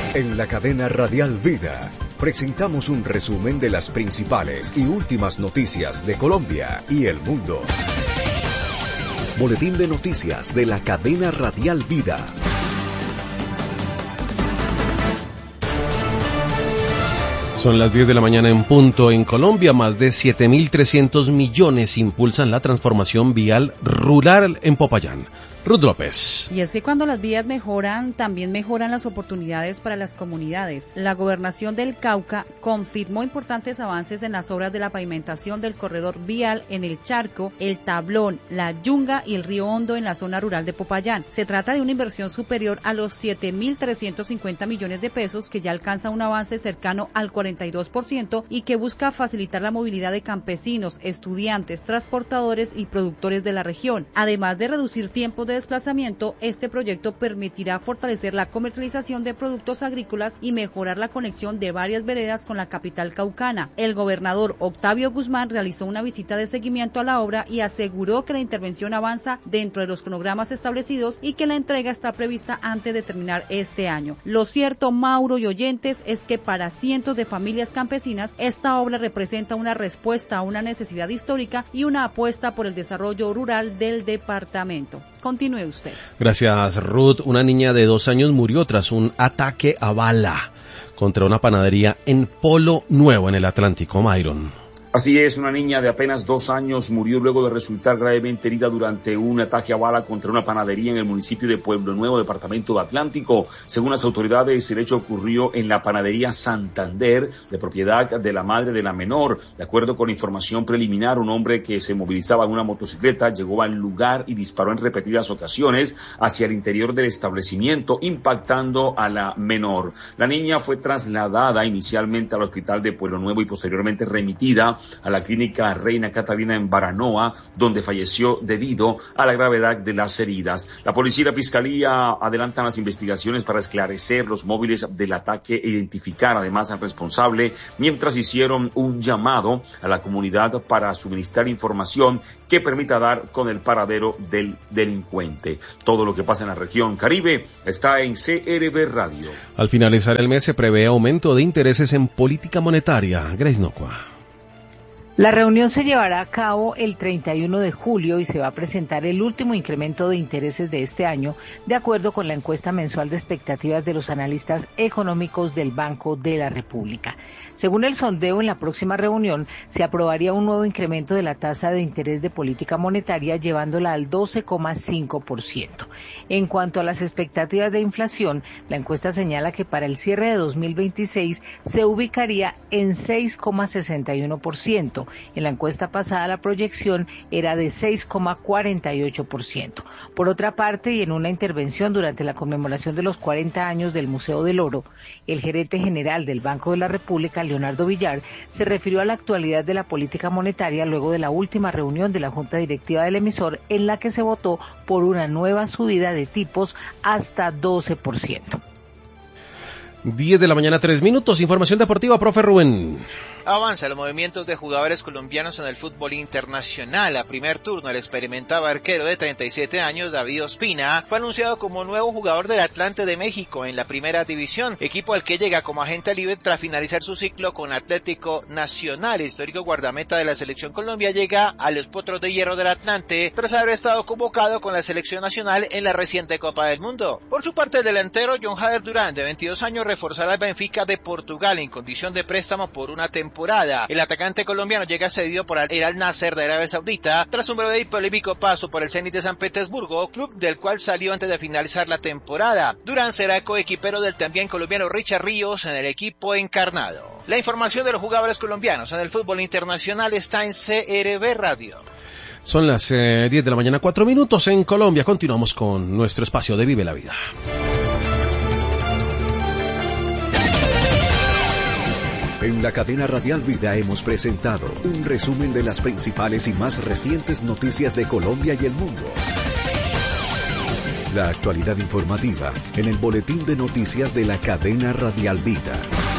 En la cadena Radial Vida, presentamos un resumen de las principales y últimas noticias de Colombia y el mundo. Boletín de noticias de la cadena Radial Vida. Son las 10 de la mañana en punto. En Colombia, más de 7.300 millones impulsan la transformación vial rural en Popayán. Ruth López. Y es que cuando las vías mejoran, también mejoran las oportunidades para las comunidades. La Gobernación del Cauca confirmó importantes avances en las obras de la pavimentación del corredor vial en el Charco, el Tablón, la Yunga y el Río Hondo en la zona rural de Popayán. Se trata de una inversión superior a los 7.350 millones de pesos que ya alcanza un avance cercano al 42% y que busca facilitar la movilidad de campesinos, estudiantes, transportadores y productores de la región. Además de reducir tiempos de desplazamiento, este proyecto permitirá fortalecer la comercialización de productos agrícolas y mejorar la conexión de varias veredas con la capital caucana. El gobernador Octavio Guzmán realizó una visita de seguimiento a la obra y aseguró que la intervención avanza dentro de los cronogramas establecidos y que la entrega está prevista antes de terminar este año. Lo cierto, Mauro y oyentes, es que para cientos de familias campesinas esta obra representa una respuesta a una necesidad histórica y una apuesta por el desarrollo rural del departamento. Continúe usted. Gracias, Ruth. Una niña de 2 años murió tras un ataque a bala contra una panadería en Polo Nuevo, en el Atlántico. Myron. Así es, una niña de apenas 2 años murió luego de resultar gravemente herida durante un ataque a bala contra una panadería en el municipio de Pueblo Nuevo, departamento de Atlántico. Según las autoridades, el hecho ocurrió en la panadería Santander, de propiedad de la madre de la menor. De acuerdo con información preliminar, un hombre que se movilizaba en una motocicleta llegó al lugar y disparó en repetidas ocasiones hacia el interior del establecimiento, impactando a la menor. La niña fue trasladada inicialmente al hospital de Pueblo Nuevo y posteriormente remitida a la clínica Reina Catalina en Baranoa, donde falleció debido a la gravedad de las heridas. La policía y la fiscalía adelantan las investigaciones para esclarecer los móviles del ataque e identificar además al responsable, mientras hicieron un llamado a la comunidad para suministrar información que permita dar con el paradero del delincuente. Todo lo que pasa en la región Caribe está en CRB Radio. Al finalizar el mes se prevé aumento de intereses en política monetaria. Grace Nocua. La reunión se llevará a cabo el 31 de julio y se va a presentar el último incremento de intereses de este año, de acuerdo con la encuesta mensual de expectativas de los analistas económicos del Banco de la República. Según el sondeo, en la próxima reunión se aprobaría un nuevo incremento de la tasa de interés de política monetaria, llevándola al 12,5%. En cuanto a las expectativas de inflación, la encuesta señala que para el cierre de 2026 se ubicaría en 6,61%. En la encuesta pasada la proyección era de 6,48%. Por otra parte, y en una intervención durante la conmemoración de los 40 años del Museo del Oro, el gerente general del Banco de la República, Leonardo Villar, se refirió a la actualidad de la política monetaria luego de la última reunión de la Junta Directiva del emisor, en la que se votó por una nueva subida de tipos hasta 12%. 10 de la mañana, 3 minutos. Información deportiva, profe Rubén. Avanza los movimientos de jugadores colombianos en el fútbol internacional. A primer turno, el experimentado arquero de 37 años, David Ospina, fue anunciado como nuevo jugador del Atlante de México en la primera división, equipo al que llega como agente libre tras finalizar su ciclo con Atlético Nacional. El histórico guardameta de la selección Colombia llega a los Potros de Hierro del Atlante tras haber estado convocado con la selección nacional en la reciente Copa del Mundo. Por su parte, el delantero John Jader Durán, de 22 años, reforzará al Benfica de Portugal en condición de préstamo por una temporada. El atacante colombiano llega cedido por el Al Nassr de Arabia Saudita tras un breve y polémico paso por el Zenit de San Petersburgo, club del cual salió antes de finalizar la temporada. Durán será coequipero del también colombiano Richard Ríos en el equipo encarnado. La información de los jugadores colombianos en el fútbol internacional está en CRB Radio. Son las 10 de la mañana, 4 minutos en Colombia. Continuamos con nuestro espacio de Vive la Vida. En la cadena Radial Vida hemos presentado un resumen de las principales y más recientes noticias de Colombia y el mundo. La actualidad informativa en el boletín de noticias de la cadena Radial Vida.